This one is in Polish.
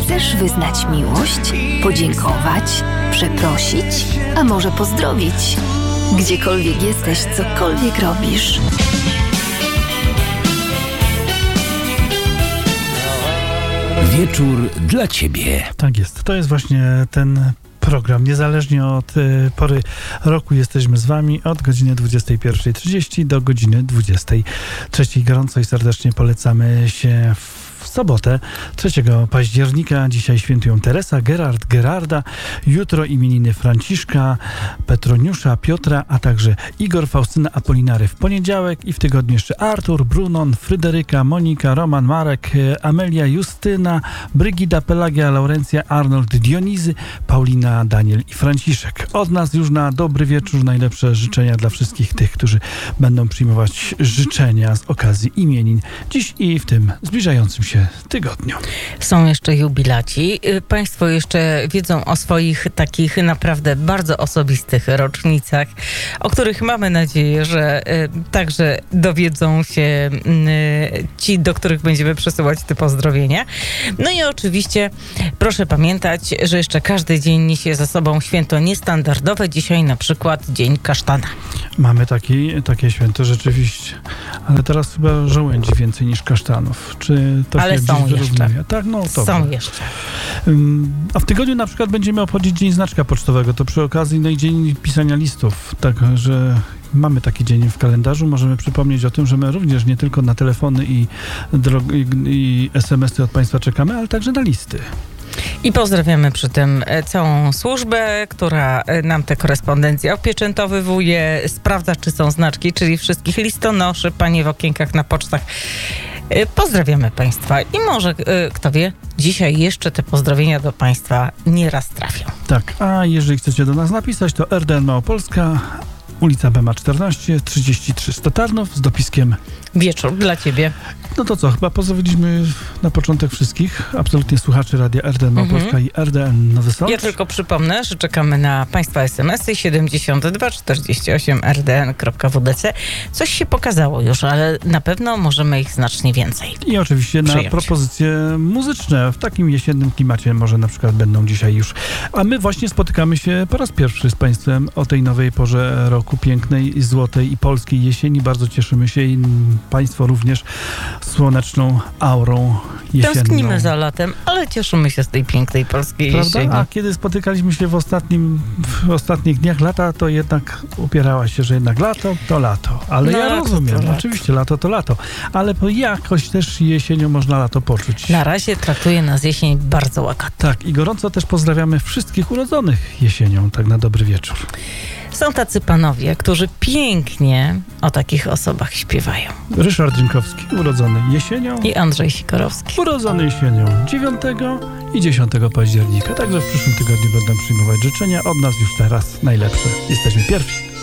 Chcesz wyznać miłość, podziękować, przeprosić, a może pozdrowić? Gdziekolwiek jesteś, cokolwiek robisz. Wieczór dla Ciebie. Tak jest. To jest właśnie ten program. Niezależnie od pory roku jesteśmy z Wami od godziny 21:30 do godziny 23:00. Gorąco i serdecznie polecamy się w sobotę 3 października. Dzisiaj świętują Teresa, Gerard, Gerarda. Jutro imieniny Franciszka, Petroniusza, Piotra, a także Igor, Faustyna, Apolinary w poniedziałek i w tygodniu jeszcze Artur, Brunon, Fryderyka, Monika, Roman, Marek, Amelia, Justyna, Brygida, Pelagia, Laurencja, Arnold, Dionizy, Paulina, Daniel i Franciszek. Od nas już na dobry wieczór najlepsze życzenia dla wszystkich tych, którzy będą przyjmować życzenia z okazji imienin dziś i w tym zbliżającym się tygodniu. Są jeszcze jubilaci. Państwo jeszcze wiedzą o swoich takich naprawdę bardzo osobistych rocznicach, o których mamy nadzieję, że także dowiedzą się ci, do których będziemy przesyłać te pozdrowienia. No i oczywiście proszę pamiętać, że jeszcze każdy dzień niesie ze sobą święto niestandardowe. Dzisiaj na przykład Dzień Kasztana. Mamy takie święto rzeczywiście, ale teraz chyba żołędzi więcej niż kasztanów. Czy to ale się są jeszcze. Tak, no to są jeszcze. A w tygodniu na przykład będziemy obchodzić Dzień Znaczka Pocztowego. To przy okazji no i Dzień Pisania Listów. Także mamy taki dzień w kalendarzu. Możemy przypomnieć o tym, że my również nie tylko na telefony i SMS-y od Państwa czekamy, ale także na listy. I pozdrawiamy przy tym całą służbę, która nam tę korespondencję opieczętowywuje, sprawdza, czy są znaczki, czyli wszystkich listonoszy, panie w okienkach na pocztach. Pozdrawiamy Państwa i może, kto wie, dzisiaj jeszcze te pozdrowienia do Państwa nieraz trafią. Tak, a jeżeli chcecie do nas napisać, to RDN Małopolska, ulica Bema 14, 33 Tarnów z dopiskiem Wieczór dla Ciebie. No to co, chyba pozdrowiliśmy na początek wszystkich absolutnie słuchaczy radia RDN Małopolska i RDN Nowy Sącz. Ja tylko przypomnę, że czekamy na Państwa SMS-y 72 48 rdn.wdc. Coś się pokazało już, ale na pewno możemy ich znacznie więcej I oczywiście przyjąć. Na propozycje muzyczne w takim jesiennym klimacie może na przykład będą dzisiaj już. A my właśnie spotykamy się po raz pierwszy z Państwem o tej nowej porze roku, pięknej, złotej i polskiej jesieni. Bardzo cieszymy się i Państwo również słoneczną aurą jesienną. Tęsknimy za latem, ale cieszymy się z tej pięknej polskiej jesieni. A kiedy spotykaliśmy się w ostatnich dniach lata, to jednak upierała się, że jednak lato to lato. Ale no, ja rozumiem, oczywiście lato to lato. Ale jakoś też jesienią można lato poczuć. Na razie traktuje nas jesień bardzo łagodnie. Tak, i gorąco też pozdrawiamy wszystkich urodzonych jesienią, tak na dobry wieczór. Są tacy panowie, którzy pięknie o takich osobach śpiewają. Ryszard Dziękowski, urodzony jesienią. I Andrzej Sikorowski. Urodzony jesienią 9 i 10 października. Także w przyszłym tygodniu będą przyjmować życzenia. Od nas już teraz najlepsze. Jesteśmy pierwsi.